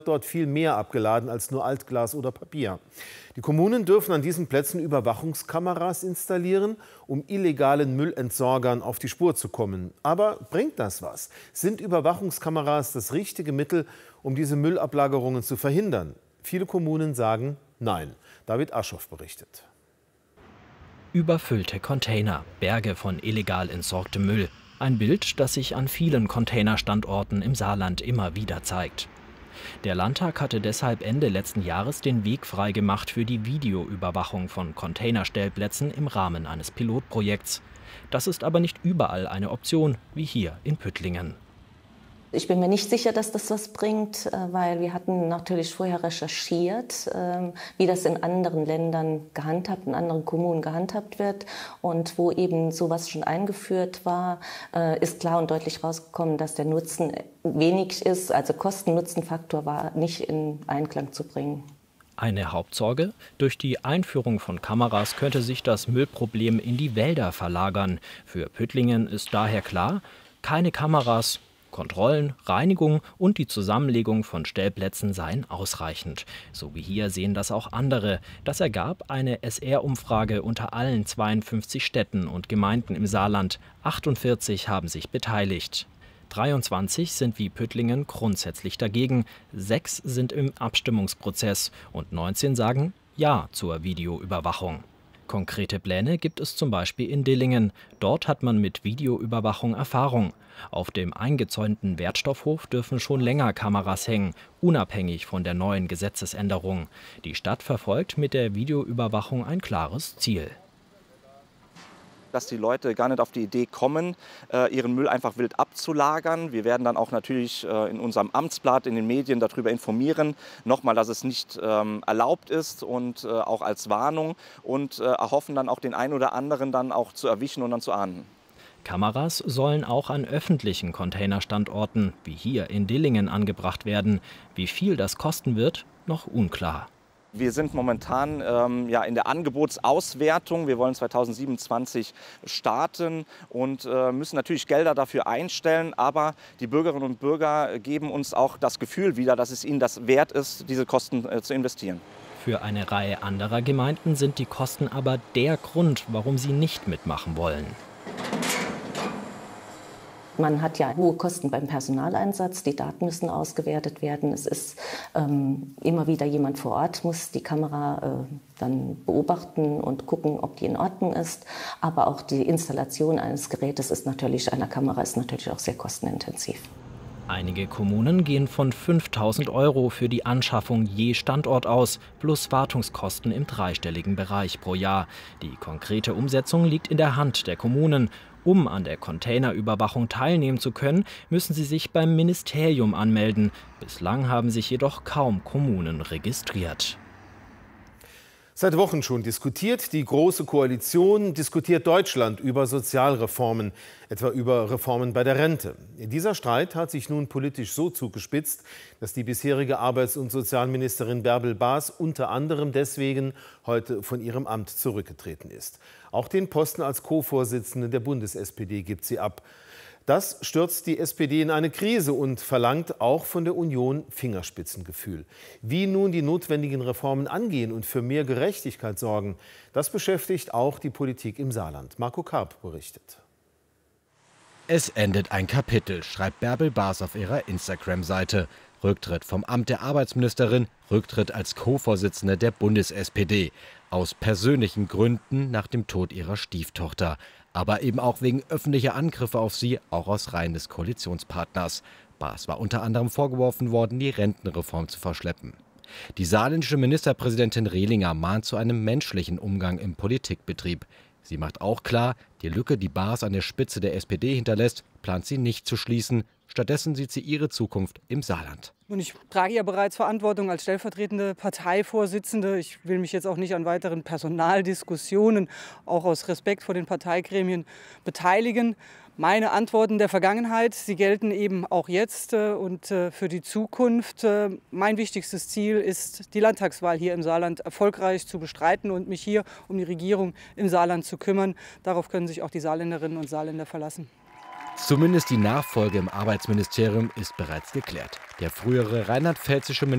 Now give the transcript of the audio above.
dort viel mehr abgeladen als nur Altglas oder Papier. Die Kommunen dürfen an diesen Plätzen Überwachungskameras installieren, um illegalen Müllentsorgern auf die Spur zu kommen. Aber bringt das was? Sind Überwachungskameras das richtige Mittel, um diese Müllablagerungen zu verhindern? Viele Kommunen sagen nein. David Aschoff berichtet. Überfüllte Container, Berge von illegal entsorgtem Müll. Ein Bild, das sich an vielen Containerstandorten im Saarland immer wieder zeigt. Der Landtag hatte deshalb Ende letzten Jahres den Weg freigemacht für die Videoüberwachung von Containerstellplätzen im Rahmen eines Pilotprojekts. Das ist aber nicht überall eine Option, wie hier in Püttlingen. Ich bin mir nicht sicher, dass das was bringt, weil wir hatten natürlich vorher recherchiert, wie das in anderen Ländern gehandhabt, in anderen Kommunen gehandhabt wird. Und wo eben sowas schon eingeführt war, ist klar und deutlich rausgekommen, dass der Nutzen wenig ist. Also Kosten-Nutzen-Faktor war nicht in Einklang zu bringen. Eine Hauptsorge: Durch die Einführung von Kameras könnte sich das Müllproblem in die Wälder verlagern. Für Püttlingen ist daher klar: keine Kameras. Kontrollen, Reinigung und die Zusammenlegung von Stellplätzen seien ausreichend. So wie hier sehen das auch andere. Das ergab eine SR-Umfrage unter allen 52 Städten und Gemeinden im Saarland. 48 haben sich beteiligt. 23 sind wie Püttlingen grundsätzlich dagegen, 6 sind im Abstimmungsprozess und 19 sagen Ja zur Videoüberwachung. Konkrete Pläne gibt es zum Beispiel in Dillingen. Dort hat man mit Videoüberwachung Erfahrung. Auf dem eingezäunten Wertstoffhof dürfen schon länger Kameras hängen, unabhängig von der neuen Gesetzesänderung. Die Stadt verfolgt mit der Videoüberwachung ein klares Ziel. Dass die Leute gar nicht auf die Idee kommen, ihren Müll einfach wild abzulagern. Wir werden dann auch natürlich in unserem Amtsblatt, in den Medien darüber informieren. Nochmal, dass es nicht erlaubt ist und auch als Warnung und erhoffen dann auch den einen oder anderen dann auch zu erwischen und dann zu ahnden. Kameras sollen auch an öffentlichen Containerstandorten, wie hier in Dillingen, angebracht werden. Wie viel das kosten wird, noch unklar. Wir sind momentan in der Angebotsauswertung. Wir wollen 2027 starten und müssen natürlich Gelder dafür einstellen. Aber die Bürgerinnen und Bürger geben uns auch das Gefühl wieder, dass es ihnen das wert ist, diese Kosten zu investieren. Für eine Reihe anderer Gemeinden sind die Kosten aber der Grund, warum sie nicht mitmachen wollen. Man hat ja hohe Kosten beim Personaleinsatz, die Daten müssen ausgewertet werden. Es ist immer wieder jemand vor Ort, muss die Kamera dann beobachten und gucken, ob die in Ordnung ist. Aber auch die Installation eines Gerätes einer Kamera ist natürlich auch sehr kostenintensiv. Einige Kommunen gehen von 5.000 € für die Anschaffung je Standort aus, plus Wartungskosten im dreistelligen Bereich pro Jahr. Die konkrete Umsetzung liegt in der Hand der Kommunen. Um an der Containerüberwachung teilnehmen zu können, müssen sie sich beim Ministerium anmelden. Bislang haben sich jedoch kaum Kommunen registriert. Seit Wochen schon diskutiert die Große Koalition, diskutiert Deutschland über Sozialreformen, etwa über Reformen bei der Rente. Dieser Streit hat sich nun politisch so zugespitzt, dass die bisherige Arbeits- und Sozialministerin Bärbel Baas unter anderem deswegen heute von ihrem Amt zurückgetreten ist. Auch den Posten als Co-Vorsitzende der Bundes-SPD gibt sie ab. Das stürzt die SPD in eine Krise und verlangt auch von der Union Fingerspitzengefühl. Wie nun die notwendigen Reformen angehen und für mehr Gerechtigkeit sorgen, das beschäftigt auch die Politik im Saarland. Marco Karp berichtet. Es endet ein Kapitel, schreibt Bärbel Baas auf ihrer Instagram-Seite. Rücktritt vom Amt der Arbeitsministerin, Rücktritt als Co-Vorsitzende der Bundes-SPD. Aus persönlichen Gründen nach dem Tod ihrer Stieftochter. Aber eben auch wegen öffentlicher Angriffe auf sie, auch aus Reihen des Koalitionspartners. Baas war unter anderem vorgeworfen worden, die Rentenreform zu verschleppen. Die saarländische Ministerpräsidentin Rehlinger mahnt zu einem menschlichen Umgang im Politikbetrieb. Sie macht auch klar, die Lücke, die Baas an der Spitze der SPD hinterlässt, plant sie nicht zu schließen. Stattdessen sieht sie ihre Zukunft im Saarland. Und ich trage ja bereits Verantwortung als stellvertretende Parteivorsitzende. Ich will mich jetzt auch nicht an weiteren Personaldiskussionen, auch aus Respekt vor den Parteigremien, beteiligen. Meine Antworten der Vergangenheit, sie gelten eben auch jetzt und für die Zukunft. Mein wichtigstes Ziel ist, die Landtagswahl hier im Saarland erfolgreich zu bestreiten und mich hier um die Regierung im Saarland zu kümmern. Darauf können sich auch die Saarländerinnen und Saarländer verlassen. Zumindest die Nachfolge im Arbeitsministerium ist bereits geklärt. Der frühere rheinland-pfälzische